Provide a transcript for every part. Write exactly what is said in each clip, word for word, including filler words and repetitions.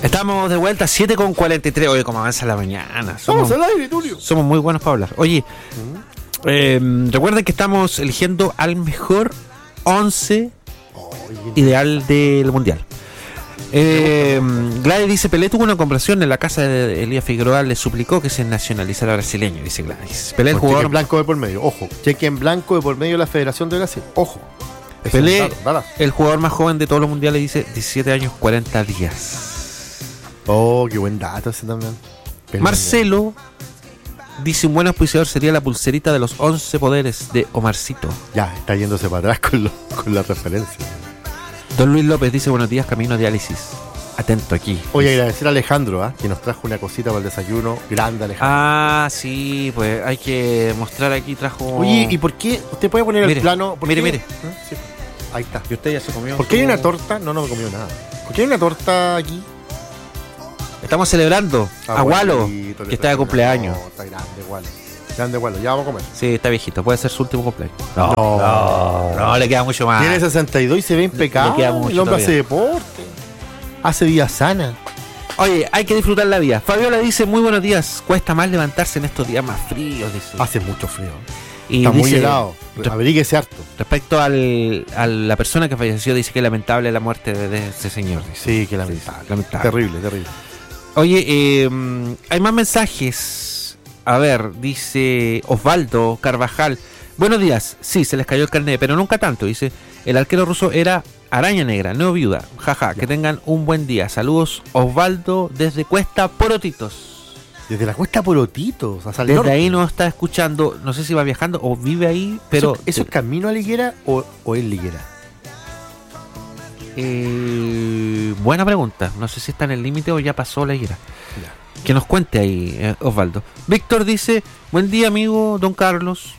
Estamos de vuelta, siete con cuarenta y tres. Oye, cómo avanza la mañana. Somos, Vamos al aire, Tulio. Somos muy buenos para hablar. Oye, uh-huh. eh, recuerden que estamos eligiendo al mejor once oh, ideal del Mundial. Eh, Gladys dice: Pelé tuvo una conversación en la casa de Elías Figueroa, le suplicó que se nacionalizara brasileño, dice Gladys. Pelé, el Con jugador cheque en blanco de por medio, ojo. Cheque en blanco de por medio de la Federación de Brasil, ojo. Pelé, el jugador más joven de todos los mundiales, dice diecisiete años, cuarenta días. Oh, qué buen dato ese también. Pelé. Marcelo dice: un buen auspiciador sería la pulserita de los once poderes de Omarcito. Ya, está yéndose para atrás con, lo, con la referencia. Don Luis López dice: buenos días, camino a diálisis. Atento aquí. Oye, agradecer a Alejandro, ¿eh? que nos trajo una cosita para el desayuno. Grande, Alejandro. Ah, sí, pues hay que mostrar aquí, trajo... Oye, ¿y por qué? ¿Usted puede poner mire, el plano? Mire, qué? mire. ¿Eh? Sí. Ahí está. ¿Y usted ya se comió? ¿Por qué su... hay una torta? No, no me comió nada. ¿Por qué hay una torta aquí? Estamos celebrando a Walo, que está de cumpleaños. No, está grande, Walo. Grande, Walo. Ya vamos a comer. Sí, está viejito. Puede ser su último cumpleaños. No, no, no, no le queda mucho más. Tiene sesenta y dos y se ve impecable. Le queda mucho. El hombre todavía hace deporte. Hace vida sana. Oye, hay que disfrutar la vida. Fabiola dice: muy buenos días. Cuesta más levantarse en estos días más fríos, dice. Hace mucho frío. Y está dice, muy helado. Averíguese harto. Respecto al, a la persona que falleció, dice que es lamentable la muerte de, de ese señor. Dice. Sí, que lamentable. Sí, lamentable. Terrible, terrible. Oye, eh, hay más mensajes. A ver, dice Osvaldo Carvajal: buenos días. Sí, se les cayó el carnet, pero nunca tanto. Dice: el arquero ruso era Araña Negra, no viuda. Jaja, que tengan un buen día. Saludos, Osvaldo, desde Cuesta Porotitos. Desde la Cuesta Porotitos, hasta el Desde norte. ahí nos está escuchando. No sé si va viajando o vive ahí, pero... ¿Eso, eso es camino a Liguera o, o es Liguera? Eh, buena pregunta. No sé si está en el límite o ya pasó la higuera. Ya. Que nos cuente ahí, eh, Osvaldo. Víctor dice: buen día, amigo Don Carlos.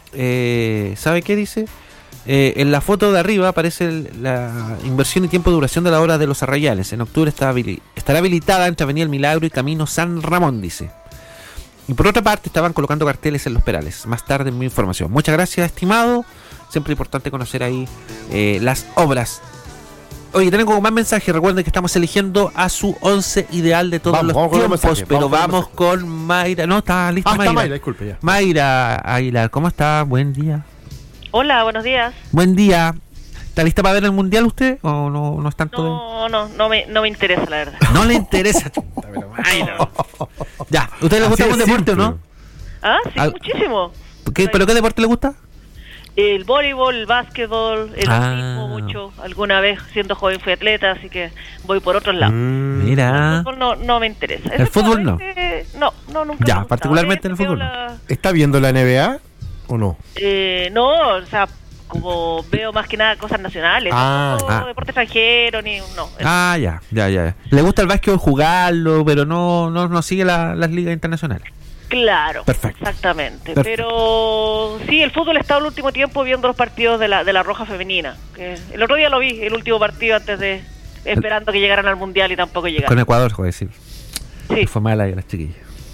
Eh, ¿Sabe qué dice? Eh, en la foto de arriba aparece el, la inversión y tiempo de duración de la obra de Los Arrayales. En octubre está habili- estará habilitada entre Avenida El Milagro y Camino San Ramón, dice. Y por otra parte estaban colocando carteles en Los Perales. Más tarde mi información. Muchas gracias, estimado. Siempre importante conocer ahí eh, las obras. Oye, tenemos más mensajes. Recuerden que estamos eligiendo a su once ideal de todos vamos, los vamos tiempos. Con pero vamos, vamos con, con Mayra. No, está lista ah, Mayra. Está Mayra, disculpe ya. Mayra Aguilar, ¿cómo está? Buen día. Hola, buenos días. Buen día. ¿Está lista para ver el mundial usted? ¿O no, no es tanto? No, de... no, no me, no me interesa, la verdad. No le interesa. Pero Mayra. Ya, ¿a usted le gusta algún deporte o no? Ah, sí, Al... muchísimo. ¿Qué, ¿Pero qué deporte le gusta? El voleibol, el básquetbol, el ah. atletismo mucho. Alguna vez siendo joven fui atleta, así que voy por otros lados. Mm, mira. El fútbol no, no me interesa. ¿El fútbol no? No, no, nunca. Ya, particularmente en el fútbol. La... ¿Está viendo la N B A o no? Eh, no, o sea, como veo más que nada cosas nacionales. Ah, no ah. deporte extranjero, ni no. Ah, ya, ya, ya. Le gusta el básquetbol jugarlo, pero no, no, no sigue la, las ligas internacionales. Claro, perfecto, exactamente. Perfecto. Pero sí, el fútbol he estado el último tiempo viendo los partidos de la de la Roja Femenina. Que el otro día lo vi, el último partido antes de esperando que llegaran al Mundial y tampoco llegaron. Con Ecuador, joder, sí. Sí. Fue mala ahí las chiquillas.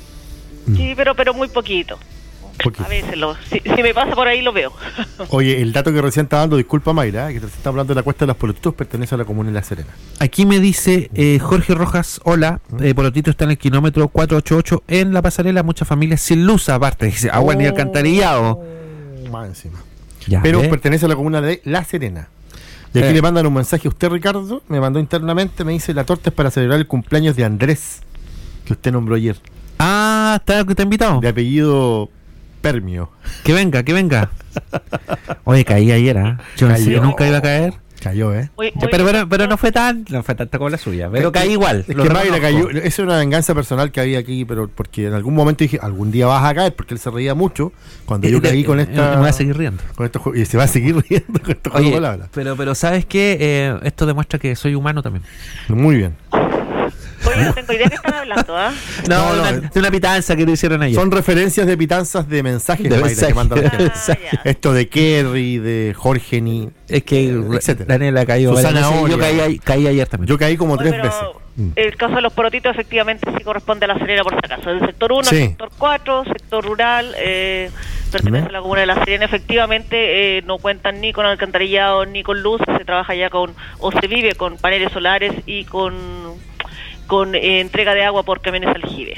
Sí, pero pero muy poquito. Poquito. A veces lo, si, si me pasa por ahí lo veo. Oye, el dato que recién está dando, disculpa Mayra, que te está hablando de la Cuesta de los Porotitos, pertenece a la comuna de La Serena. Aquí me dice eh, Jorge Rojas: hola, eh, Porotito está en el kilómetro cuatrocientos ochenta y ocho en la pasarela, muchas familias sin luz aparte, dice, agua oh, ni alcantarillado. Más encima. Ya, pero ¿eh? pertenece a la comuna de La Serena. Y aquí eh. le mandan un mensaje a usted, Ricardo, me mandó internamente, me dice: la torta es para celebrar el cumpleaños de Andrés, que usted nombró ayer. Ah, ¿está, está invitado? De apellido Permio. Que venga, que venga. Oye, caí ayer, ¿ah? ¿eh? Yo pensé que nunca iba a caer. Cayó, ¿eh? Muy, muy pero, pero, pero no fue tan, no fue tanta como la suya, pero caí igual. Es que Mayra cayó, esa es una venganza personal que había aquí, pero porque en algún momento dije, algún día vas a caer, porque él se reía mucho cuando yo caí con esta... Me voy a seguir riendo. Con esto, y se va a seguir riendo con estos juegos de palabras. Pero, pero ¿sabes qué? Eh, esto demuestra que soy humano también. Muy bien. Oye, no tengo idea de qué están hablando, ¿ah? ¿eh? No, no, no, de una, una pitanza que le hicieron ayer. Son referencias de pitanzas de mensajes de Mayra, mensaje, que mandan la gente. Ah, esto de Kerry, de Jorge Ni. Es que etcétera. Daniela cayó. Susana Yo caí, caí ayer también. Yo caí como bueno, tres veces. El caso de los porotitos efectivamente sí corresponde a La Serena, por si acaso. El sector uno, sí. el sector cuatro, sector rural, eh, pertenece ¿Mm? a la comuna de La Serena. Efectivamente eh, no cuentan ni con alcantarillado ni con luz. Se trabaja ya con, o se vive con paneles solares y con con eh, entrega de agua por camiones aljibe.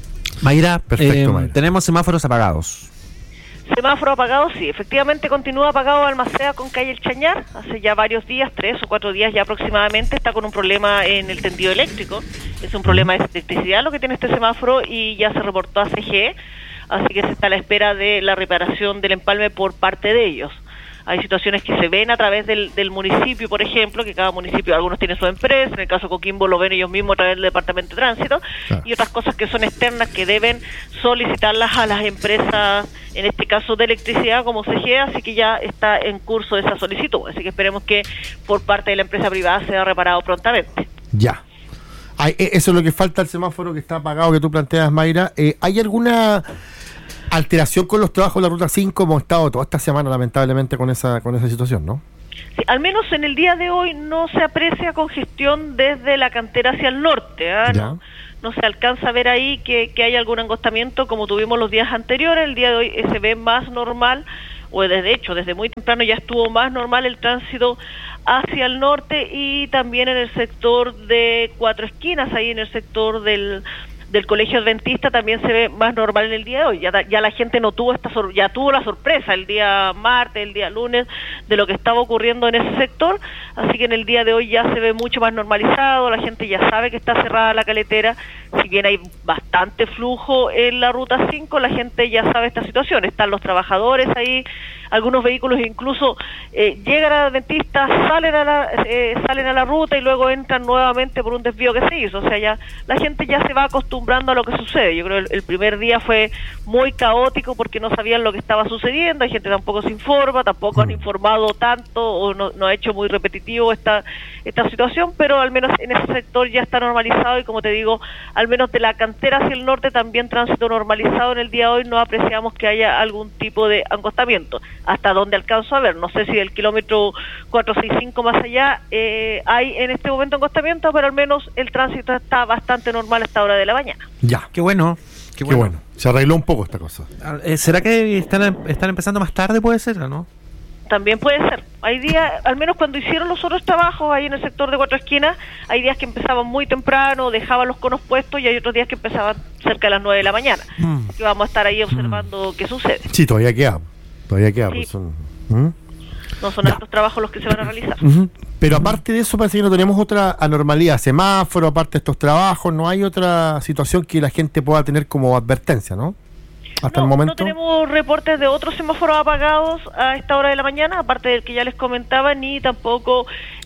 Mayra, Perfecto, eh, Mayra. tenemos semáforos apagados. Semáforo apagado, sí, efectivamente continúa apagado Balmaceda con calle El Chañar, hace ya varios días, tres o cuatro días ya aproximadamente, está con un problema en el tendido eléctrico, es un problema de electricidad lo que tiene este semáforo y ya se reportó a C G E, así que se está a la espera de la reparación del empalme por parte de ellos. Hay situaciones que se ven a través del, del municipio, por ejemplo, que cada municipio, algunos tienen su empresa, en el caso de Coquimbo lo ven ellos mismos a través del Departamento de Tránsito, Claro. y otras cosas que son externas que deben solicitarlas a las empresas, en este caso de electricidad como C G E, así que ya está en curso esa solicitud, así que esperemos que por parte de la empresa privada sea reparado prontamente. Ya. Ay, eh, eso es lo que falta, el semáforo que está apagado que tú planteas, Mayra. Eh, ¿Hay alguna alteración con los trabajos de la Ruta cinco? Hemos estado toda esta semana lamentablemente con esa con esa situación, ¿no? Sí, al menos en el día de hoy no se aprecia congestión desde la cantera hacia el norte, ¿ah? Ya. No, no se alcanza a ver ahí que, que hay algún angostamiento como tuvimos los días anteriores. El día de hoy eh, se ve más normal, o desde hecho, desde muy temprano ya estuvo más normal el tránsito hacia el norte y también en el sector de Cuatro Esquinas, ahí en el sector del del Colegio Adventista también se ve más normal en el día de hoy. Ya, ya la gente no tuvo esta sor- ya tuvo la sorpresa el día martes, el día lunes de lo que estaba ocurriendo en ese sector, así que en el día de hoy ya se ve mucho más normalizado, la gente ya sabe que está cerrada la caletera, si bien hay bastante flujo en la Ruta cinco, la gente ya sabe esta situación, están los trabajadores ahí, algunos vehículos incluso eh, llegan a Adventista, salen a la eh, salen a la ruta y luego entran nuevamente por un desvío que se hizo, o sea, ya la gente ya se va acostumbrando a lo que sucede. Yo creo que el, el primer día fue muy caótico porque no sabían lo que estaba sucediendo, hay gente tampoco se informa, tampoco han informado tanto o no, no ha hecho muy repetitivo esta esta situación, pero al menos en ese sector ya está normalizado y como te digo, al menos de la cantera hacia el norte también tránsito normalizado. En el día de hoy no apreciamos que haya algún tipo de angostamiento. Hasta donde alcanzo a ver, no sé si del kilómetro cuatrocientos sesenta y cinco más allá eh, hay en este momento angostamiento, pero al menos el tránsito está bastante normal a esta hora de la mañana. Ya. Qué bueno. Qué Qué bueno. bueno. Se arregló un poco esta cosa. Eh, ¿Será que están, están empezando más tarde? Puede ser, ¿o no? También puede ser. Hay días, al menos cuando hicieron los otros trabajos ahí en el sector de Cuatro Esquinas, hay días que empezaban muy temprano, dejaban los conos puestos y hay otros días que empezaban cerca de las nueve de la mañana. Mm. Así que vamos a estar ahí observando qué sucede. Sí, todavía queda. Todavía queda. Sí. Pues son, ¿Mm? No son Ya. estos trabajos los que se van a realizar. Ujú. Pero aparte de eso parece que no tenemos otra anormalidad, semáforo, aparte de estos trabajos, no hay otra situación que la gente pueda tener como advertencia, ¿no? Hasta no, el momento. no tenemos reportes de otros semáforos apagados a esta hora de la mañana, aparte del que ya les comentaba, ni tampoco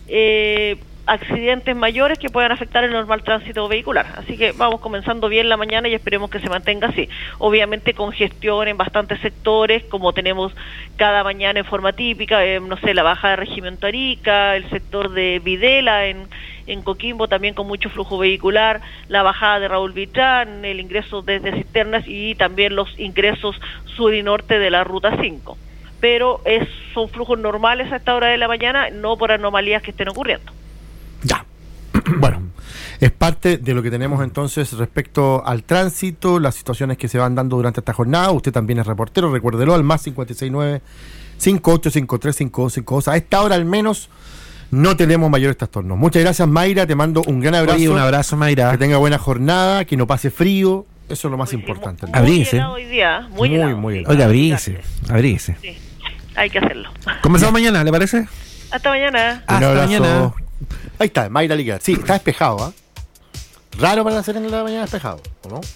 eh, accidentes mayores que puedan afectar el normal tránsito vehicular. Así que vamos comenzando bien la mañana y esperemos que se mantenga así. Obviamente congestión en bastantes sectores, como tenemos cada mañana en forma típica, eh, no sé, la baja de Regimiento Arica, el sector de Videla en, en Coquimbo también con mucho flujo vehicular, la bajada de Raúl Vitrán, el ingreso desde Cisternas y también los ingresos sur y norte de la Ruta cinco. Pero es, son flujos normales a esta hora de la mañana, no por anomalías que estén ocurriendo. Ya. Bueno, es parte de lo que tenemos entonces respecto al tránsito, las situaciones que se van dando durante esta jornada. Usted también es reportero, recuérdelo, al más cinco seis nueve, cinco ocho cinco tres, cinco dos cinco dos. A esta hora al menos no tenemos mayores trastornos. Muchas gracias, Mayra, te mando un gran abrazo. Oye, un abrazo, Mayra. Que tenga buena jornada, que no pase frío, eso es lo más Muy- importante. Muy, Abrí- Abríguese. helado hoy día, muy, Muy, helado. muy helado. Oiga, abríguese, abríguese. Sí, hay que hacerlo. Comenzamos mañana, ¿le parece? Hasta mañana. Un Hasta abrazo. mañana. Ahí está, Mayra Ligar. Sí, está despejado, ¿ah? Raro para hacer en la mañana despejado, ¿o no?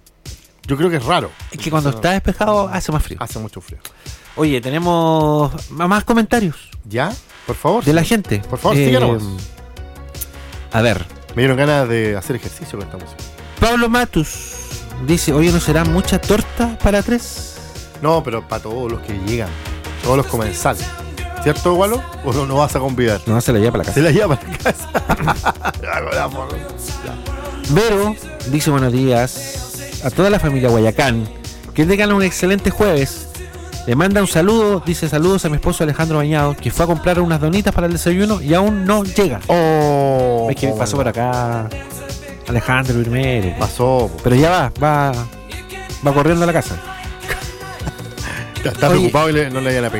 Yo creo que es raro. Es que cuando está despejado hace más frío. Hace mucho frío. Oye, tenemos más comentarios ¿Ya? Por favor. de la gente. Por favor, Eh, síganos. A ver, Me dieron ganas de hacer ejercicio con esta música. Pablo Matus dice, oye, ¿no será mucha torta para tres? No, pero para todos los que llegan, todos los comensales. ¿Cierto, Gualo? ¿O no, no vas a convidar? No, se la lleva para la Se casa. la lleva para casa. Vero dice, buenos días a toda la familia Guayacán, que tengan un excelente jueves. Le manda un saludo, dice saludos a mi esposo Alejandro Bañado, que fue a comprar unas donitas para el desayuno y aún no llega. Oh, Es que cómo pasó no. por acá Alejandro primero. Pasó. po. Pero ya va, va, va corriendo a la casa. Está Oye. preocupado y le- no le vayan a pegar.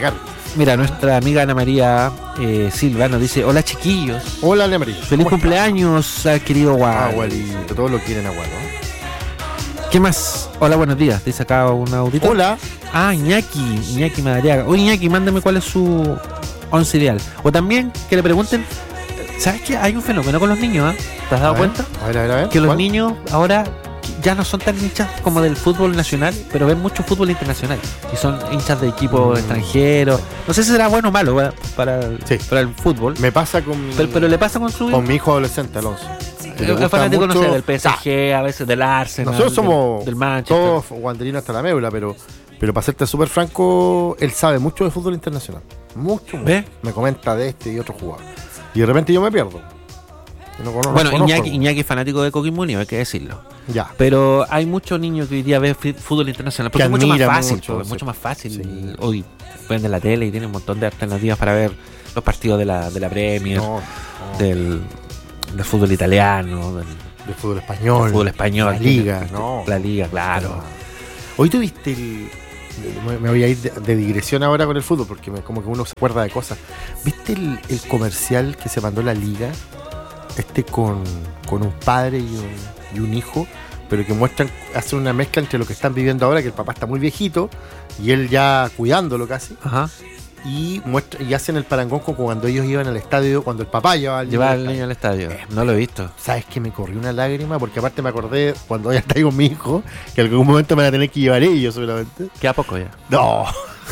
Mira, nuestra amiga Ana María eh, Silva nos dice: hola chiquillos. Hola Ana María. Feliz cumpleaños al querido Wally. Walito, todos lo quieren a Wally, ¿no? ¿Qué más? Hola, buenos días. Dice acá un audito. Hola. Ah, Iñaki, Iñaki Madariaga. Oye, Iñaki, mándame cuál es su once ideal. O también que le pregunten, ¿sabes qué? Hay un fenómeno con los niños, ¿eh? ¿Te has dado A ver, cuenta? A ver, a ver, a ver. Que los ¿Cuál? niños ahora ya no son tan hinchas como del fútbol nacional, pero ven mucho fútbol internacional. Y son hinchas de equipos Mm. extranjeros. No sé si será bueno o malo para, para, el, Sí. para el fútbol. Me pasa con mi, Pero, pero le pasa con su con mi hijo adolescente, Alonso. que le es gusta fanático, no mucho- sé, del P S G, a veces del Arsenal. Nosotros somos del, del Manchester. todos guanderinos hasta la médula, pero, pero para serte súper franco, él sabe mucho de fútbol internacional. Mucho, mucho. ¿Ve? Me comenta de este y otro jugador. Y de repente yo me pierdo. Yo no conozco- Bueno, no conozco Iñaki, alguno. Iñaki es fanático de Coquimbo Unido, hay que decirlo. Ya. Pero hay muchos niños que hoy día ven fi- fútbol internacional. Porque Que es mucho más admira fácil. mucho, pues, es sí. mucho más fácil. Sí. Hoy prende la tele y tiene un montón de alternativas para ver los partidos de la, de la Premier, No, no. del, del fútbol italiano, del, De fútbol español. del fútbol español. La liga, no. La liga, claro. Hoy tuviste el. Me, me voy a ir de, de digresión ahora con el fútbol porque me- como que uno se acuerda de cosas. ¿Viste el, el comercial que se mandó la liga? Este con, con un padre y un, y un hijo, pero que muestran, hacen una mezcla entre lo que están viviendo ahora, que el papá está muy viejito y él ya cuidándolo casi, Ajá. y muestra, y hacen el parangón con cuando ellos iban al estadio, cuando el papá llevaba al niño Llevar al al niño estadio. al estadio. No lo he visto. ¿Sabes que me corrió una lágrima? Porque aparte me acordé cuando ya está con mi hijo, que en algún momento me van a tener que llevar ellos seguramente. Queda poco ya. No.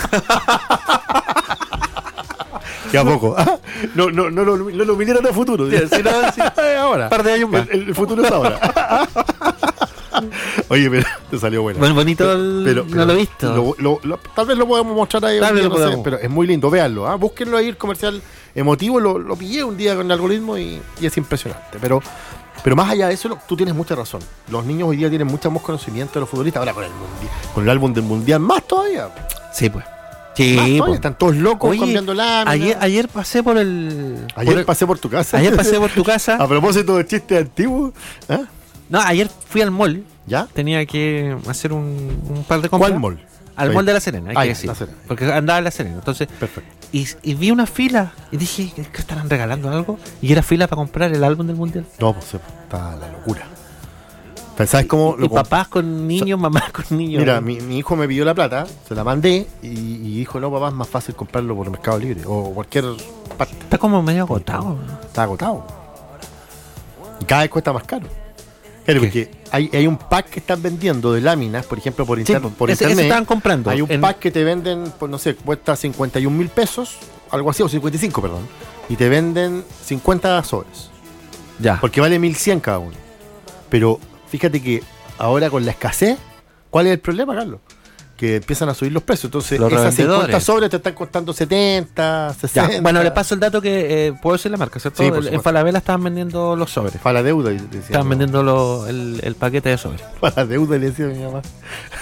Que a poco. Ah, No, no, no, no, no lo vinieron a futuro. Sí, sí, no, sí. Ahora. Un par de años más. El, el futuro es ahora. Oye, pero te salió bueno. Bueno, bonito el- no lo he visto. Lo- lo- lo- tal vez lo podemos mostrar ahí. un Tal vez día, lo no sé, podemos. pero es muy lindo, véanlo. ¿ah? Búsquenlo ahí, el comercial emotivo. Lo, lo pillé un día con el algoritmo y, y es impresionante. Pero, pero más allá de eso, lo- tú tienes mucha razón. Los niños hoy día tienen mucho más conocimiento de los futbolistas. Ahora con el, mundial, con el álbum del mundial, más todavía. Sí, pues. Más Sí, todavía. pues. Están todos locos Oye, cambiando láminas. Ayer, ayer pasé por el. Ayer por el- pasé por tu casa. ayer pasé por tu casa. A propósito de chistes antiguos. ¿ah? No, ayer fui al mall. ¿Ya? Tenía que hacer un, un par de compras. ¿Cuál mall? Al Ahí. mall de La Serena, hay Ah, que ya, decir. La Serena. Porque andaba en La Serena. Entonces, Perfecto. y, y vi una fila y dije, ¿es que estarán regalando algo? Y era fila para comprar el álbum del mundial. No, pues está la locura. ¿Sabes cómo? Y lo comp- papás con niños, mamás con niños. Mira, mi, mi hijo me pidió la plata, se la mandé y, y dijo, no, papá, es más fácil comprarlo por Mercado Libre o cualquier parte. Está como medio agotado, ¿no? Está agotado. Y cada vez cuesta más caro. Claro, ¿Qué? porque hay, hay un pack que están vendiendo de láminas, por ejemplo, por, Sí, inter- por ese- ese internet. estaban comprando. Hay un En- pack que te venden, pues, no sé, cuesta cincuenta y un mil pesos, algo así, o cincuenta y cinco, perdón. Y te venden cincuenta sobres. Ya. Porque vale mil cien cada uno. Pero fíjate que ahora con la escasez, ¿cuál es el problema, Carlos? Que empiezan a subir los precios. Entonces, Los esas cincuenta revendedores. sobres te están costando setenta, sesenta. Ya, bueno, le paso el dato que eh, puedo decir la marca, ¿cierto? Sí, por en supuesto. Falabella estaban vendiendo los sobres. Para la deuda, decía. Estaban mi vendiendo lo- el, el paquete de sobres. mamá. Para la deuda, le decía mi mamá.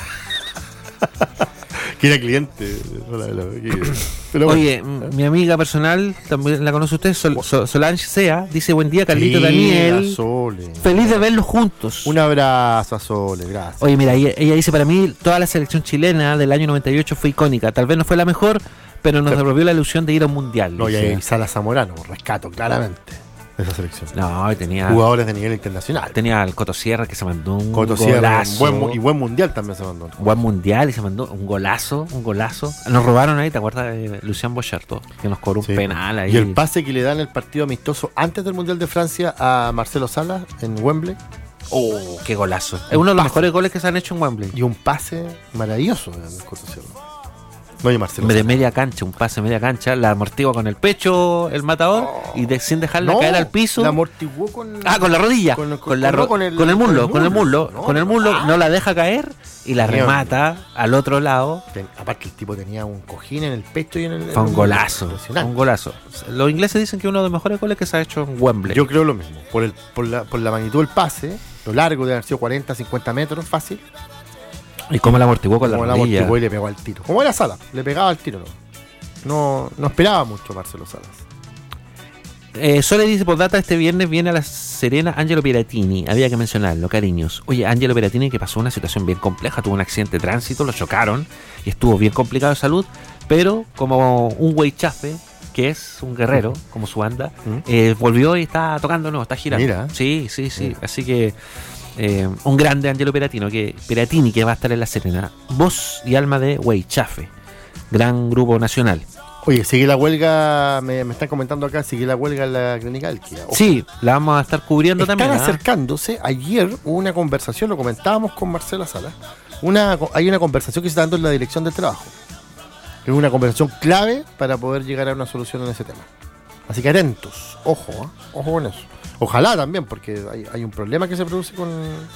Que era cliente. Para la- que- Pero bueno. Oye, m- mi amiga personal, también la conoce usted, Sol- Sol- Solange Sea, dice buen día, Carlito Sí, Daniel. la Sole. Feliz de verlos juntos. Un abrazo a Sole, gracias. Oye, mira, ella, ella dice, para mí toda la selección chilena del año noventa y ocho fue icónica. Tal vez no fue la mejor, pero nos Pero- devolvió la ilusión de ir a un mundial. No, y dice. hay Sala Zamorano, rescato claramente de esa selección. No, y tenía, Jugadores de nivel internacional. tenía al Coto Sierra que se mandó un Coto Sierra, golazo. buen mu- y buen mundial también se mandó. Buen mundial y se mandó un golazo, un golazo. Nos robaron ahí, ¿te acuerdas de Lucian Bocharto? Que nos cobró un Sí. penal ahí. Y el pase que le dan el partido amistoso antes del Mundial de Francia a Marcelo Salas en Wembley. Oh, qué golazo. Es uno de los Pase. mejores goles que se han hecho en Wembley. Y un pase maravilloso de Coto Sierra. No, y Marcelo De Salas. media cancha, un pase media cancha, la amortigua con el pecho el matador y de- sin dejarla No, caer al piso. la amortiguó con... Ah, con la rodilla. Con- Con, con- la no, ro- con el- con el muslo, con con el el muslo. muslo. Con el No, muslo ah. no la deja caer y la Tenía- remata al otro lado. Ten- aparte el tipo tenía un cojín en el pecho y en el... Fue en un el- golazo. Impresionante. Un golazo. Los ingleses dicen que uno de los mejores goles que se ha hecho en Wembley. Yo creo lo mismo. Por, el, por, la, por la magnitud del pase, lo largo de haber sido cuarenta, cincuenta metros, fácil. y cómo la amortiguó con la Como la rodilla. amortiguó y le pegó al tiro. Como era Sala, le pegaba al tiro. No, no, no esperaba mucho Marcelo Salas. Eh, Sole dice, por data, este viernes viene a La Serena Angelo Piratini. Había que mencionarlo, cariños. Oye, Angelo Piratini que pasó una situación bien compleja, tuvo un accidente de tránsito, lo chocaron y estuvo bien complicado de salud, pero como un Weichafe, que es un guerrero, uh-huh. como su banda, uh-huh. eh, volvió y está tocando, no, está girando. Mira. Sí, sí, sí. Mira. Así que eh, un grande Angelo Peratino, que Peratini, que va a estar en La Serena. Voz y alma de Weichafe, gran grupo nacional. Oye, sigue la huelga, me, me están comentando acá, sigue la huelga en la Clínica Alquia. Ojo. Sí, la vamos a estar cubriendo Están también. Están acercándose, ¿ah? Ayer hubo una conversación, lo comentábamos con Marcela Sala, una, hay una conversación que se está dando en la dirección del trabajo. Es una conversación clave para poder llegar a una solución en ese tema. Así que atentos, ojo, ¿eh? Ojo con eso. Ojalá también, porque hay, hay un problema que se produce con...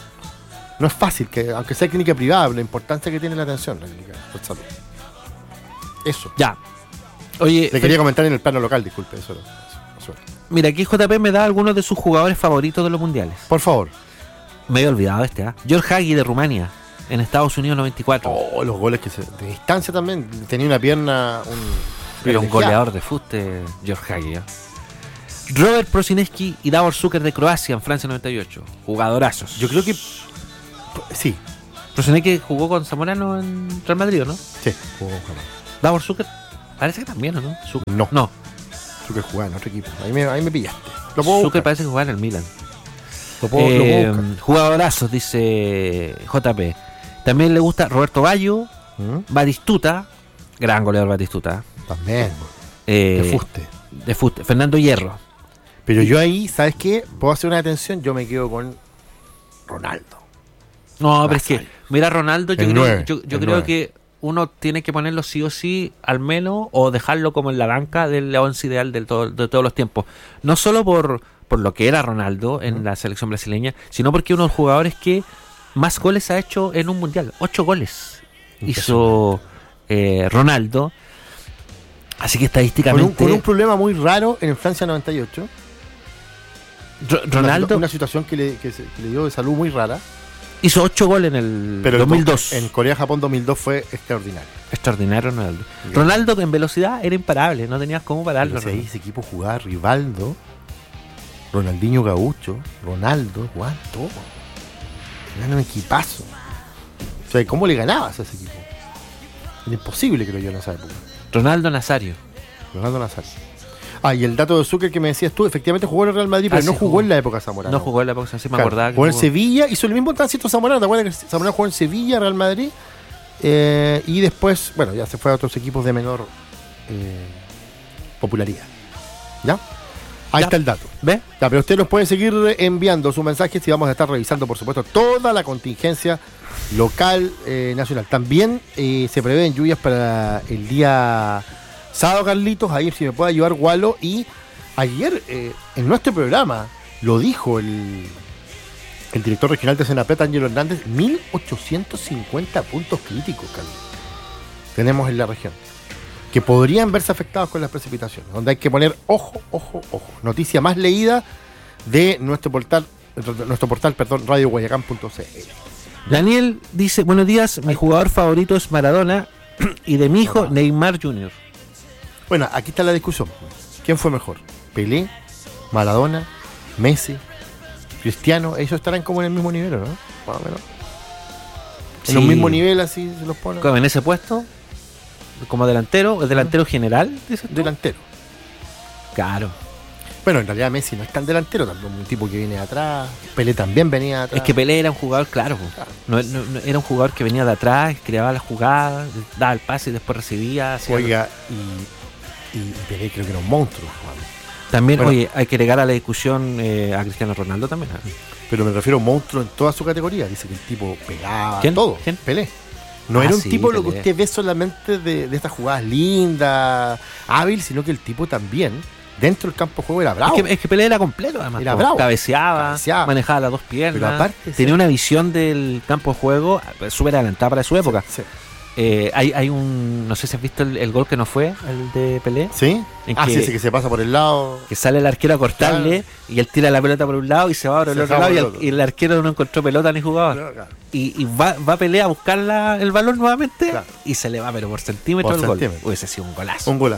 No es fácil, que aunque sea clínica privada, la importancia que tiene la atención, la clínica de salud. Eso. Ya. Oye, le quería comentar en el plano local, disculpe, eso, eso, eso. Mira, aquí J P me da algunos de sus jugadores favoritos de los mundiales. Por favor. Me había olvidado este, ¿eh? George Hagi de Rumania, en Estados Unidos noventa y cuatro. Oh, los goles que se... De distancia también, tenía una pierna... Un, Pero un goleador de fuste, George Hagi, ¿eh? Robert Prosinecki y Davor Šuker de Croacia en Francia noventa y ocho. Jugadorazos. Yo creo que... Sí. Prosinecki jugó con Zamorano en Real Madrid, ¿no? Sí, jugó con Zamorano. Davor Šuker... Parece que también, ¿o no? Zucker. No. No. Zucker jugaba en otro equipo. Ahí me, ahí me pillaste. Lo puedo Zucker parece que jugaba en el Milan. Lo puedo, eh, lo puedo jugadorazos, dice J P. También le gusta Roberto Baggio, ¿Mm? Batistuta, gran goleador Batistuta. También. Eh, de fuste. De fuste. Fernando Hierro. Pero yo ahí, ¿sabes qué? Puedo hacer una detención, yo me quedo con Ronaldo. No, pero es que, mira, Ronaldo, yo el creo, nueve, yo, yo creo nueve. que uno tiene que ponerlo sí o sí, al menos, o dejarlo como en la banca del once ideal de, todo, de todos los tiempos. No solo por, por lo que era Ronaldo en uh-huh. la selección brasileña, sino porque uno de los jugadores que más goles ha hecho en un mundial. Ocho goles hizo eh, Ronaldo. Así que estadísticamente... Con un, con un problema muy raro en Francia noventa y ocho. R- Ronaldo... Una, una situación que le, que, se, que le dio de salud muy rara. Hizo ocho goles en el Pero dos mil dos. En Corea-Japón dos mil dos fue extraordinario. Extraordinario Ronaldo. Bien. Ronaldo en velocidad era imparable, no tenías cómo pararlo. Si ahí ese equipo jugaba Rivaldo, Ronaldinho Gaucho, Ronaldo, jugaban todo. Era un equipazo. O sea, ¿cómo le ganabas a ese equipo? Era imposible que lo yo en esa época. Ronaldo Nazario. Ronaldo Nazario. Ah, y el dato de Zucker que me decías tú, efectivamente jugó en el Real Madrid, pero ah, no sí, jugó, jugó en la época Zamorano. No jugó en la época, sí me claro, acordaba. Jugó en Sevilla, hizo el mismo tránsito Zamorano, ¿te acuerdas que Zamorano jugó en Sevilla, Real Madrid? Eh, y después, bueno, ya se fue a otros equipos de menor eh, popularidad. ¿Ya? Ahí ya. Está el dato. ¿Ve? Ya, pero usted nos puede seguir enviando sus mensajes y vamos a estar revisando, por supuesto, toda la contingencia local, eh, nacional. También eh, se prevén lluvias para el día sábado, Carlitos. Ahí si me puede ayudar Walo. Y ayer eh, en nuestro programa lo dijo el, el director regional de Senapred, Ángelo Hernández, mil ochocientos cincuenta puntos críticos, Carlitos, tenemos en la región, que podrían verse afectados con las precipitaciones, donde hay que poner ojo, ojo, ojo. Noticia más leída de nuestro portal, nuestro portal, perdón, radio guayacán punto c l. Daniel dice, buenos días, mi jugador favorito es Maradona y de mi hijo Neymar junior Bueno, aquí está la discusión. ¿Quién fue mejor? ¿Pelé? ¿Maradona? ¿Messi? ¿Cristiano? Ellos estarán como en el mismo nivel, ¿no? Más o menos. En sí. Un mismo nivel así se los ponen. ¿En ese puesto? ¿Como delantero? ¿El delantero general? Delantero. Claro. Bueno, en realidad Messi no es tan delantero, también un tipo que viene de atrás. Pelé también venía de atrás. Es que Pelé era un jugador, claro, claro. No, no, no, era un jugador que venía de atrás, creaba las jugadas, daba el pase y después recibía. Oiga, y, y Pelé creo que era un monstruo. También, bueno, oye, hay que agregar a la discusión eh, a Cristiano Ronaldo también. ¿eh? Pero me refiero a un monstruo en toda su categoría. Dice que el tipo pegaba ¿Quién? todo. ¿Quién? Pelé. No ah, era un sí, tipo Pelé. Lo que usted ve solamente de, de estas jugadas lindas, hábil, sino que el tipo también, dentro del campo de juego, era bravo. Es que, es que Pelé era completo, además. Era bravo. Cabeceaba, Cabeceaba, manejaba las dos piernas. Pero aparte, tenía sí. una visión del campo de juego súper adelantada para su época. Sí, sí. Eh, hay, hay un, no sé si has visto el, el gol que no fue, el de Pelé. ¿Sí? En ah, que, sí, ese que se pasa por el lado. Que sale el arquero a cortarle, claro, y él tira la pelota por un lado y se va por el se otro lado y el, y el arquero no encontró pelota ni jugador. Claro, claro. Y, y va, va a Pelé a buscar la, el balón nuevamente, claro, y se le va pero por centímetro por el centímetro. Gol. Hubiese sido un golazo. Un golazo.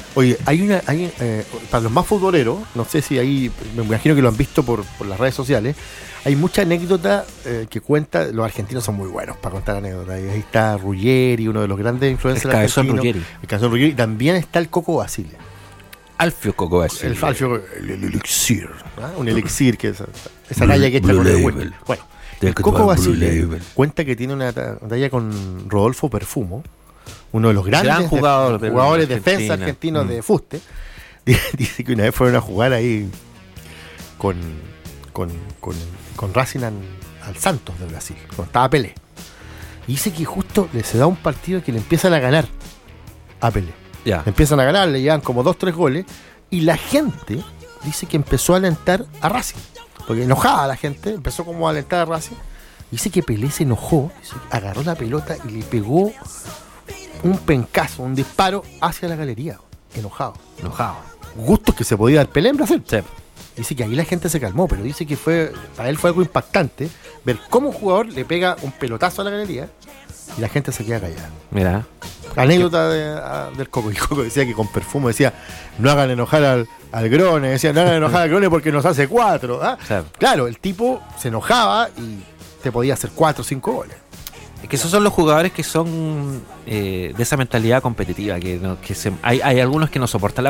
Oye, hay una, hay, eh, para los más futboleros, no sé si ahí, me imagino que lo han visto por, por las redes sociales, hay mucha anécdota eh, que cuenta, los argentinos son muy buenos para contar anécdotas. Ahí está Ruggeri, uno de los grandes influencers el cabezón argentinos. Ruggeri. El cabezón Ruggeri. También está el Coco Basile. Alfio Coco Basile. El Alfio, el, el elixir. ¿Ah? Un elixir, que es esa talla que está con el Bueno, el Coco Basile cuenta que tiene una talla con Rodolfo Perfumo, uno de los grandes Gran jugador, de, jugadores de Argentina. defensa argentinos mm. de fuste. Dice que una vez fueron a jugar ahí con, con, con, con Racing al, al Santos de Brasil, cuando estaba Pelé. Y dice que justo le se da un partido que le empiezan a ganar a Pelé. Ya. Empiezan a ganar, le llevan como dos, tres goles. Y la gente dice que empezó a alentar a Racing. Porque enojaba a la gente, empezó como a alentar a Racing. Dice que Pelé se enojó, dice que agarró la pelota y le pegó un pencazo, un disparo hacia la galería. Enojado. Enojado. Gustos que se podía dar Pelé en Brasil. Sí. Dice que ahí la gente se calmó, pero dice que fue para él fue algo impactante ver cómo un jugador le pega un pelotazo a la galería y la gente se queda callada. Mira. Anécdota de, a, del Coco. Y Coco decía que con Perfumo decía, no hagan enojar al, al Grone, decía, no hagan enojar al Grone porque nos hace cuatro. ¿Ah? Sí. Claro, el tipo se enojaba y te podía hacer cuatro o cinco goles. Es que esos son los jugadores que son eh, de esa mentalidad competitiva, que, no, que se, hay, hay algunos que no soportan la